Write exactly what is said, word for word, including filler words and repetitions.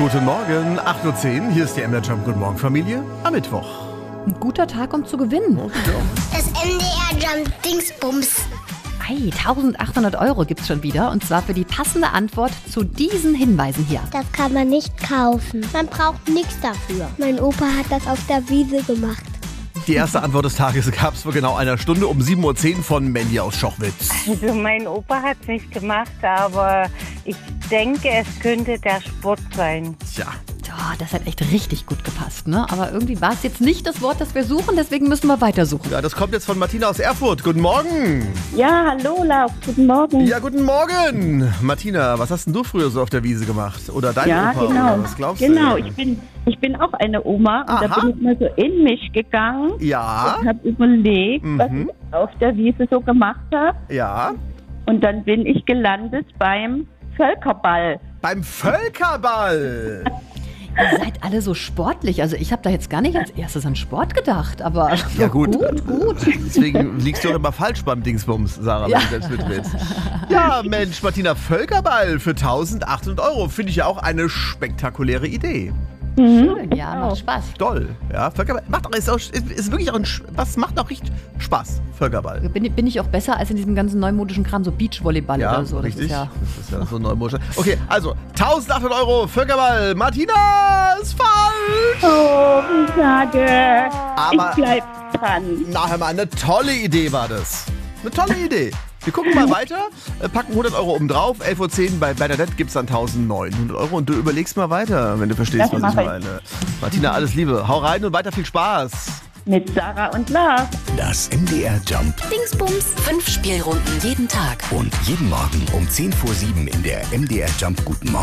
Guten Morgen, acht Uhr zehn, hier ist die M D R Jump. Guten Morgen, Familie, am Mittwoch. Ein guter Tag, um zu gewinnen. Das M D R Jump Dingsbums. Ei, eintausendachthundert Euro gibt's schon wieder. Und zwar für die passende Antwort zu diesen Hinweisen hier. Das kann man nicht kaufen. Man braucht nichts dafür. Mein Opa hat das auf der Wiese gemacht. Die erste Antwort des Tages gab es vor genau einer Stunde um sieben Uhr zehn von Mandy aus Schochwitz. Also mein Opa hat es nicht gemacht, aber ich denke, es könnte der Sport sein. Tja, Oh, das hat echt richtig gut gepasst, ne? Aber irgendwie war es jetzt nicht das Wort, das wir suchen, deswegen müssen wir weitersuchen. ja, das kommt jetzt von Martina aus Erfurt. Guten Morgen. Ja, hallo Lauf, guten Morgen. Ja, guten Morgen. Martina, was hast denn du früher so auf der Wiese gemacht? Oder dein Ja, Opa? genau. Oder was glaubst genau, du? ich bin, ich bin auch eine Oma und Aha. da bin ich mal so in mich gegangen Ja, und habe überlegt, was Mhm. ich auf der Wiese so gemacht habe. ja. Und dann bin ich gelandet beim Völkerball. Beim Völkerball. Ihr seid alle so sportlich. Also ich habe da jetzt gar nicht als erstes an Sport gedacht, aber Ja gut, gut, gut. deswegen liegst du auch immer falsch beim Dingsbums, Sarah, wenn Ja. du selbst mitredest. Ja, Mensch, Martina, Völkerball für eintausendachthundert Euro finde ich ja auch eine spektakuläre Idee. Schön, ja, macht Spaß. Toll, ja, Völkerball macht auch, ist, auch, ist, ist wirklich auch ein, Sch- was macht auch richtig Spaß, Völkerball. Bin, bin ich auch besser als in diesem ganzen neumodischen Kram, so Beachvolleyball Ja, oder so. Das richtig. ist ja Das ist ja so neumodisch. Okay, also eintausendachthundert Euro Völkerball. Martina ist falsch. Oh, wie schade. Aber- ich bleib dran. Nachher mal, eine tolle Idee war das. Eine tolle Idee. Wir gucken mal weiter, äh, packen hundert Euro oben drauf. elf Uhr zehn bei Bernadette gibt es dann eintausendneunhundert Euro. Und du überlegst mal weiter, wenn du verstehst, Das was ich mach ich. meine. Martina, alles Liebe. Hau rein und weiter viel Spaß. Mit Sarah und Lars. Das M D R Jump Dingsbums. Fünf Spielrunden jeden Tag. und jeden Morgen um zehn vor sieben in der M D R Jump Guten Morgen